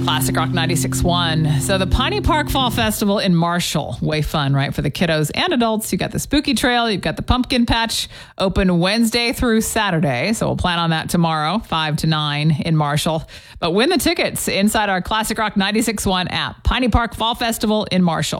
Classic Rock 96.1. So the Piney Park Fall Festival in Marshall. Way fun, right? For the kiddos and adults. You got the Spooky Trail. You've got the Pumpkin Patch open Wednesday through Saturday. So we'll plan on that tomorrow, 5 to 9 in Marshall. But win the tickets inside our Classic Rock 96.1 app. Piney Park Fall Festival in Marshall.